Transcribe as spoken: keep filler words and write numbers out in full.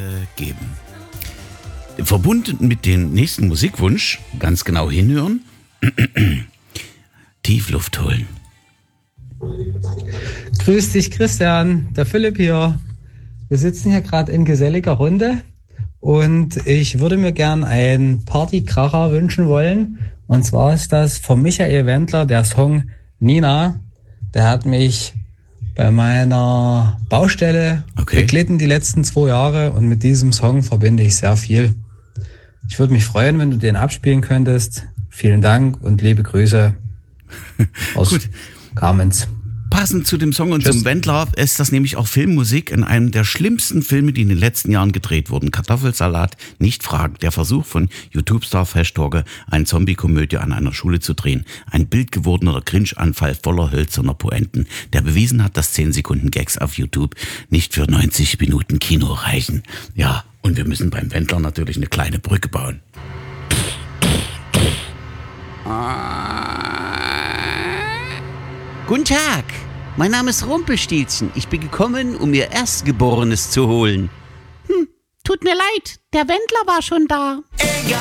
äh, geben. Verbunden mit dem nächsten Musikwunsch, ganz genau hinhören, Tiefluft holen. Grüß dich, Christian, der Philipp hier. Wir sitzen hier gerade in geselliger Runde und ich würde mir gern einen Partykracher wünschen wollen. Und zwar ist das von Michael Wendler der Song Nina. Der hat mich bei meiner Baustelle okay. beglitten die letzten zwei Jahre und mit diesem Song verbinde ich sehr viel. Ich würde mich freuen, wenn du den abspielen könntest. Vielen Dank und liebe Grüße aus Gut. Kamenz. Passend zu dem Song und Tschüss. zum Wendler ist das nämlich auch Filmmusik in einem der schlimmsten Filme, die in den letzten Jahren gedreht wurden. Kartoffelsalat, nicht fragen. Der Versuch von YouTube-Star Fashtorge, eine Zombie-Komödie an einer Schule zu drehen. Ein bildgewordener Cringe-Anfall voller hölzerner Poenten, der bewiesen hat, dass zehn Sekunden Gags auf YouTube nicht für neunzig Minuten Kino reichen. Ja, und wir müssen beim Wendler natürlich eine kleine Brücke bauen. Guten Tag, mein Name ist Rumpelstilzchen. Ich bin gekommen, um mir Erstgeborenes zu holen. Hm, tut mir leid, der Wendler war schon da. Egal.